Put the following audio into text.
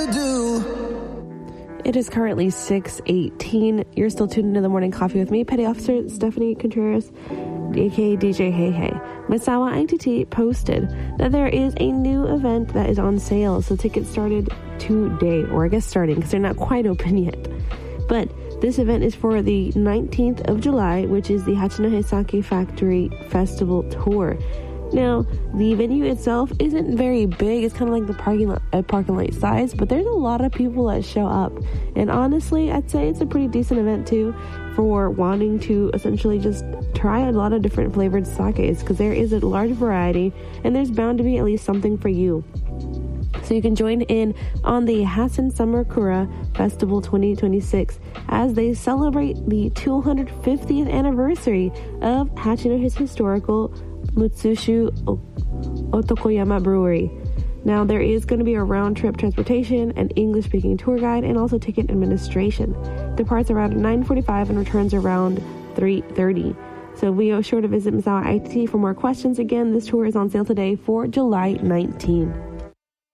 It is currently 6:18. You're still tuned into the Morning Coffee with me, Petty Officer Stephanie Contreras, aka DJ Hey Hey. Misawa ITT posted that there is a new event that is on sale. So tickets started today, or I guess starting, because they're not quite open yet. But this event is for the 19th of July, which is the Hachinohe Sake Factory Festival Tour. Now, the venue itself isn't very big. It's kind of like the parking lot size, but there's a lot of people that show up. And honestly, I'd say it's a pretty decent event too for wanting to essentially just try a lot of different flavored sakes, because there is a large variety and there's bound to be at least something for you. So you can join in on the Hasen Summer Kura Festival 2026 as they celebrate the 250th anniversary of Hachinohe's historical Mutsushu Otokoyama Brewery. Now, there is going to be a round-trip transportation, an English-speaking tour guide, and also ticket administration. Departs around 9:45 and returns around 3:30. So be sure to visit Misawa ITT for more questions. Again, this tour is on sale today for July 19.